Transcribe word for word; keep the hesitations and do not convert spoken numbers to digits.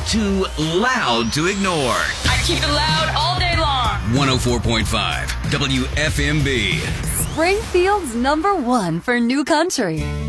too loud to ignore. I keep it loud all day long. one oh four point five W F M B. Springfield's number one for new country.